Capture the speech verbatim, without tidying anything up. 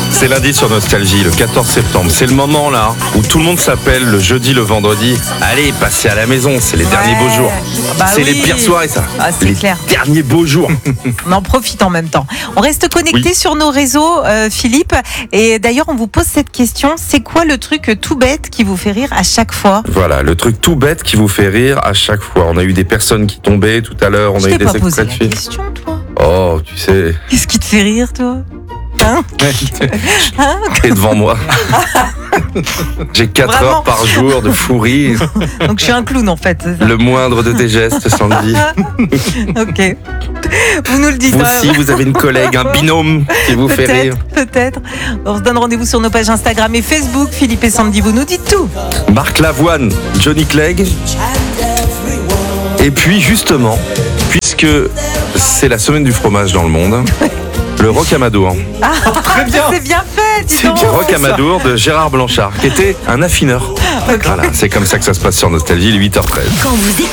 C'est lundi sur Nostalgie, le quatorze septembre. C'est le moment là où tout le monde s'appelle le jeudi, le vendredi. Allez, passez à la maison, c'est les Ouais. derniers beaux jours. Bah c'est oui. les pires soirées ça. Ah, c'est les clair. derniers beaux jours. On en profite en même temps. On reste connecté Oui. sur nos réseaux, euh, Philippe. Et d'ailleurs, on vous pose cette question. C'est quoi le truc tout bête qui vous fait rire à chaque fois? Voilà, le truc tout bête qui vous fait rire à chaque fois. On a eu des personnes qui tombaient tout à l'heure, on Je a eu t'ai des pas posé extraits de la films. question, toi. Oh, tu sais, Qu'est-ce qui te fait rire, toi? Hein? Hein? t'es devant moi. J'ai quatre Vraiment. heures par jour de fou rire. Donc je suis un clown en fait, c'est ça? Le moindre de tes gestes, Sandy. Ok. Vous nous le dites. Vous hein. aussi, vous avez une collègue, un binôme qui vous fait rire. Peut-être, peut-être. On se donne rendez-vous sur nos pages Instagram et Facebook. Philippe et Sandy, vous nous dites tout. Marc Lavoine, Johnny Clegg. Et puis justement, puisque c'est la semaine du fromage dans le monde, le Rocamadour. Ah, c'est bien fait, dis donc. Le Rocamadour de Gérard Blanchard, qui était un affineur. Voilà, c'est comme ça que ça se passe sur Nostalgie, il est huit heures treize. Quand vous